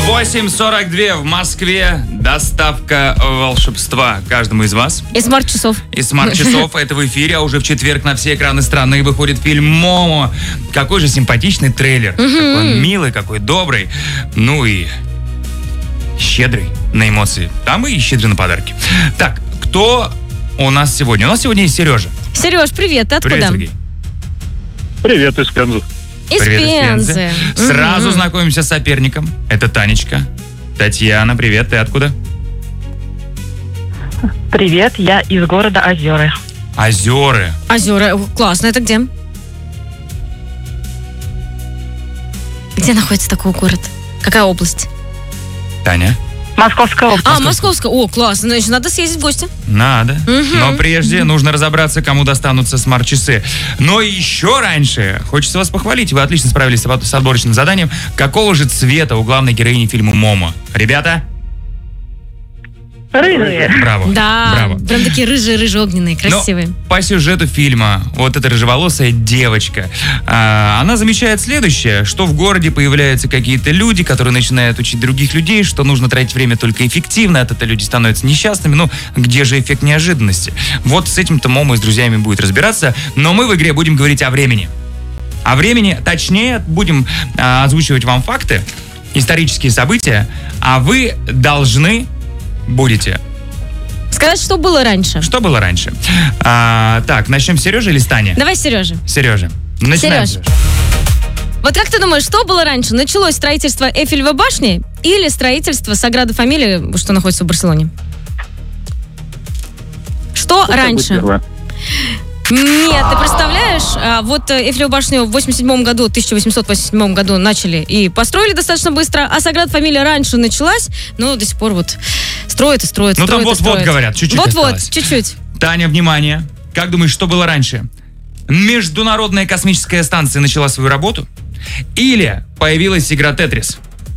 8:42 в Москве. Доставка волшебства каждому из вас. И смарт-часов. И смарт-часов. Это в эфире, а уже в четверг на все экраны страны выходит фильм «Момо». Какой же симпатичный трейлер. Какой он милый, какой добрый. Ну и щедрый на эмоции. Там и щедрый на подарки. Так, кто у нас сегодня? У нас сегодня есть Сережа. Сереж, привет. Ты откуда? Привет, Сергей. Привет, из Пензы. Из Привет, Пензы. Сразу знакомимся с соперником. Это Танечка. Татьяна, привет. Ты откуда? Привет, я из города Озеры. Озеры. Озера. Классно. Это где? Где находится такой город? Какая область? Таня? Московская область. Московская. О, классно. Значит, надо съездить в гости. Надо. Но прежде нужно разобраться, кому достанутся смарт-часы. Но еще раньше хочется вас похвалить. Вы отлично справились с отборочным заданием. Какого же цвета у главной героини фильма «Момо»? Ребята? Рыжие. Браво. Да. Браво. Прям такие рыжие, огненные, красивые. Но по сюжету фильма вот эта рыжеволосая девочка, она замечает следующее, что в городе появляются какие-то люди, которые начинают учить других людей, что нужно тратить время только эффективно, от этого люди становятся несчастными. Ну, где же эффект неожиданности? Вот с этим-то Момо и с друзьями будет разбираться, но мы в игре будем говорить о времени. О времени, точнее, будем озвучивать вам факты, исторические события, а вы будете сказать, что было раньше. Что было раньше? Так, начнем с Сережи или с Тани? Давай, Сережа. Сережа. Начинаем. Сереж. Вот как ты думаешь, что было раньше? Началось строительство Эйфелевой башни или строительство Саграда Фамилии, что находится в Барселоне? Что раньше? Нет, ты представляешь, вот Эйфелеву башню в 1887 году начали и построили достаточно быстро, а Саграда Фамилия раньше началась, но до сих пор вот строят и строят. Ну там вот-вот говорят, чуть-чуть осталось. Чуть-чуть. Таня, внимание. Как думаешь, что было раньше? Международная космическая станция начала свою работу? Или появилась игра «Тетрис»?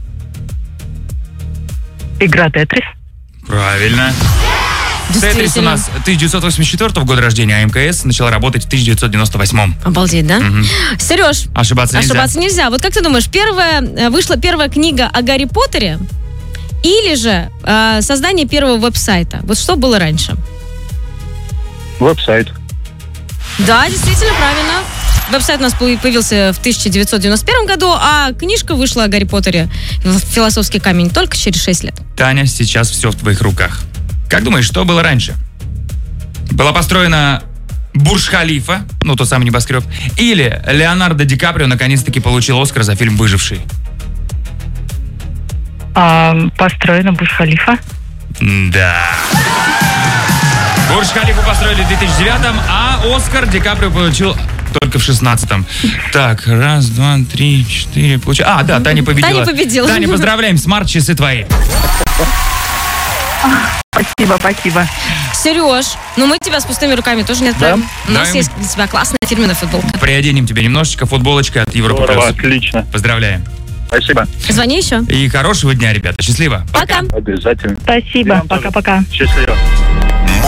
Игра «Тетрис». Правильно. «Тетрис» у нас 1984 года рождения, а МКС начала работать в 1998. Обалдеть, да? Сереж, Ошибаться нельзя. Вот как ты думаешь, вышла первая книга о Гарри Поттере или же создание первого веб-сайта? Вот что было раньше? Веб-сайт. Да, действительно, правильно. Веб-сайт у нас появился в 1991 году, а книжка вышла о Гарри Поттере «Философский камень» только через 6 лет. Таня, сейчас все в твоих руках. Как думаешь, что было раньше? Была построена Бурдж-Халифа, ну, тот самый небоскреб, или Леонардо Ди Каприо наконец-таки получил Оскар за фильм «Выживший»? Построена Бурдж-Халифа. Да. Бурдж-Халифу построили в 2009-м, а Оскар Ди Каприо получил только в 16-м. Так, 1, 2, 3, 4. Да, Таня победила. Таня, поздравляем, смарт-часы твои. Спасибо. Сереж, мы тебя с пустыми руками тоже не отправим. У нас есть для тебя классная фирменная футболка. Приоденем тебе немножечко, футболочка от Европы+. Отлично. Поздравляем. Спасибо. Звони еще. И хорошего дня, ребята. Счастливо. Пока. Обязательно. Спасибо. Пока-пока. Счастливо.